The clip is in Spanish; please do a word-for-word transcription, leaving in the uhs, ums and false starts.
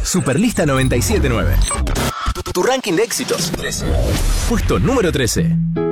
Superlista noventa y siete punto nueve. Tu, tu ranking de éxitos. trece. Puesto número trece.